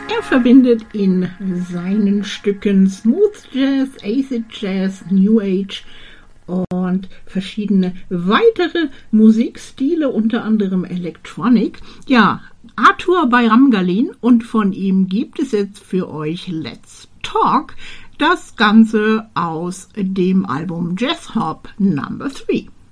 Er verbindet in seinen Stücken Smooth Jazz, Acid Jazz, New Age und verschiedene weitere Musikstile, unter anderem Electronic. Ja, Arthur Bayramgalin, und von ihm gibt es jetzt für euch Let's Talk, das Ganze aus dem Album Jazz Hop No. 3.